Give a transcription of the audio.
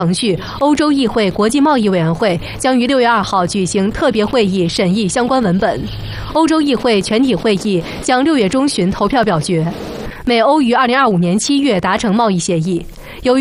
程序，欧洲议会国际贸易委员会将于6月2号举行特别会议审议相关文本。欧洲议会全体会议将6月中旬投票表决。美欧于2025年7月达成贸易协议。